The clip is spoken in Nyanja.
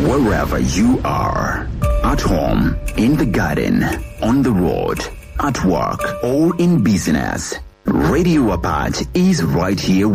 Wherever you are, at home, in the garden, on the road, at work, or in business, Radio Apart is right here